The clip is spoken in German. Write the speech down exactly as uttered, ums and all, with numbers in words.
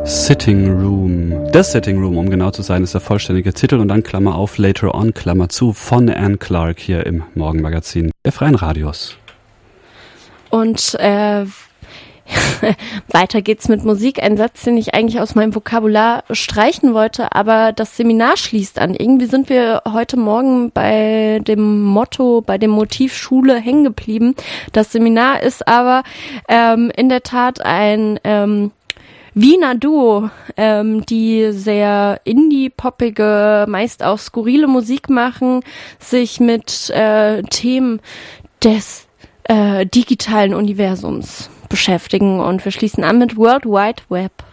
Sitting Room. The Sitting Room, um genau zu sein, ist der vollständige Titel und dann Klammer auf, Later On, Klammer zu, von Anne Clark hier im Morgenmagazin der Freien Radios. Und äh, weiter geht's mit Musik. Ein Satz, den ich eigentlich aus meinem Vokabular streichen wollte, aber das Seminar schließt an. Irgendwie sind wir heute Morgen bei dem Motto, bei dem Motiv Schule hängen geblieben. Das Seminar ist aber ähm, in der Tat ein ähm, Wiener Duo, ähm, die sehr indie-poppige, meist auch skurrile Musik machen, sich mit äh, Themen des äh, digitalen Universums beschäftigen. Und wir schließen an mit World Wide Web.